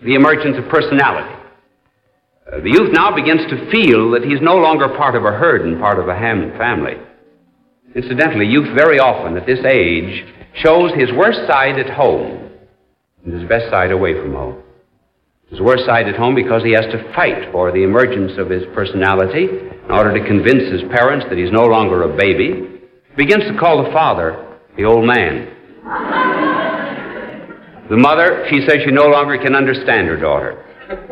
the emergence of personality. The youth now begins to feel that he's no longer part of a herd and part of a family. Incidentally, youth very often at this age shows his worst side at home and his best side away from home. His worst side at home because he has to fight for the emergence of his personality in order to convince his parents that he's no longer a baby. He begins to call the father the old man. The mother, she says she no longer can understand her daughter.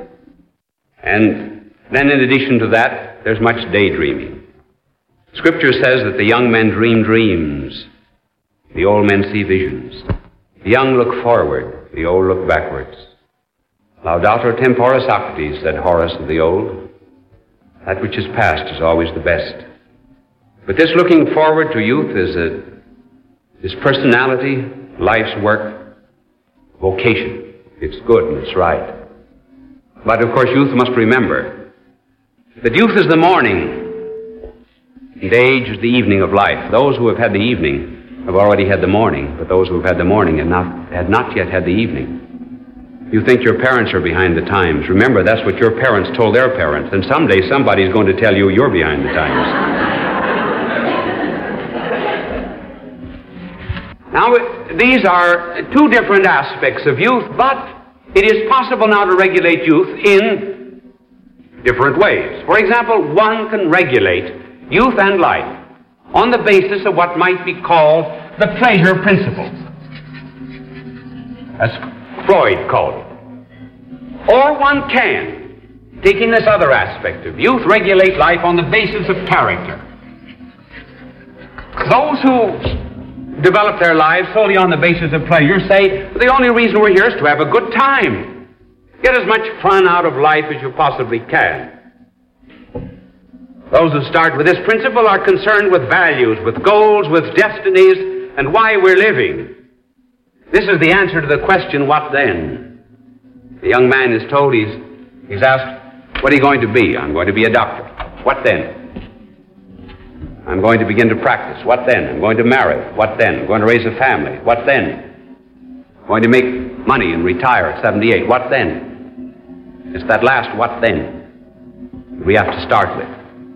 And then in addition to that, there's much daydreaming. Scripture says that the young men dream dreams, the old men see visions. The young look forward, the old look backwards. Laudator tempora Socrates, said Horace of the old. That which is past is always the best. But this looking forward to youth is personality, life's work, vocation. It's good and it's right. But of course youth must remember that youth is the morning and age is the evening of life. Those who have had the evening have already had the morning, but those who have had the morning had not yet had the evening. You think your parents are behind the times. Remember, that's what your parents told their parents, and someday somebody's going to tell you you're behind the times. Now, these are two different aspects of youth, but it is possible now to regulate youth in different ways. For example, one can regulate youth and life on the basis of what might be called the pleasure principle, as Freud called it. Or one can, taking this other aspect of youth, regulate life on the basis of character. Those who develop their lives solely on the basis of pleasure say, the only reason we're here is to have a good time. Get as much fun out of life as you possibly can. Those who start with this principle are concerned with values, with goals, with destinies, and why we're living. This is the answer to the question, what then? The young man is told, he's asked, what are you going to be? I'm going to be a doctor. What then? I'm going to begin to practice. What then? I'm going to marry. What then? I'm going to raise a family. What then? I'm going to make money and retire at 78. What then? It's that last what then we have to start with.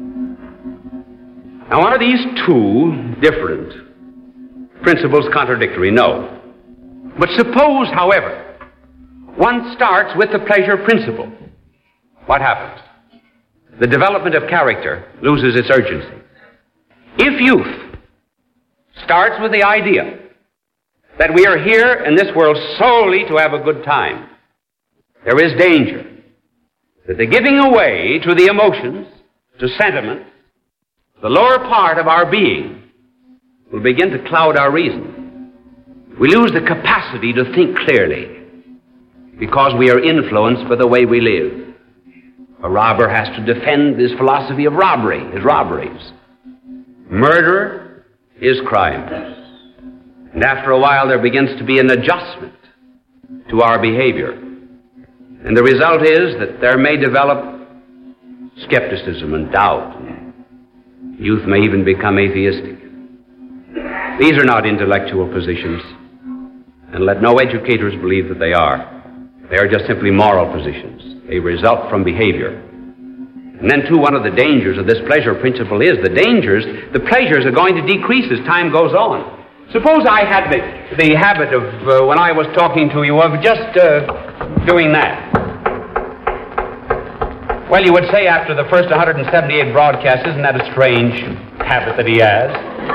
Now, are these two different principles contradictory? No. But suppose, however, one starts with the pleasure principle. What happens? The development of character loses its urgency. If youth starts with the idea that we are here in this world solely to have a good time, there is danger that the giving away to the emotions, to sentiment, the lower part of our being will begin to cloud our reason. We lose the capacity to think clearly because we are influenced by the way we live. A robber has to defend his philosophy of robbery, his robberies. Murder is crime. And after a while there begins to be an adjustment to our behavior. And the result is that there may develop skepticism and doubt. Youth may even become atheistic. These are not intellectual positions, and let no educators believe that they are. They are just simply moral positions. They result from behavior. And then, too, one of the dangers of this pleasure principle is the pleasures are going to decrease as time goes on. Suppose I had the habit of, when I was talking to you, of just doing that. Well, you would say after the first 178 broadcasts, isn't that a strange habit that he has?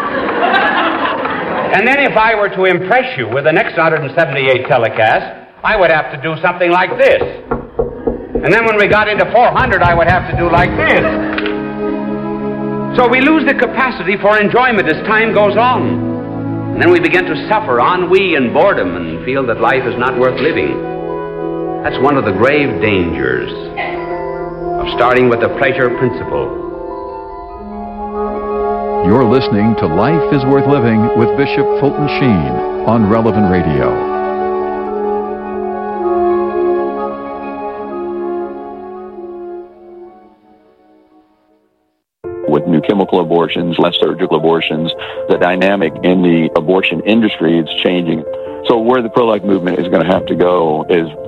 And then if I were to impress you with the next 178 telecasts, I would have to do something like this. And then when we got into 400, I would have to do like this. So we lose the capacity for enjoyment as time goes on. And then we begin to suffer ennui and boredom and feel that life is not worth living. That's one of the grave dangers of starting with the pleasure principle. You're listening to Life is Worth Living with Bishop Fulton Sheen on Relevant Radio. With new chemical abortions, less surgical abortions, the dynamic in the abortion industry is changing. So where the pro-life movement is going to have to go is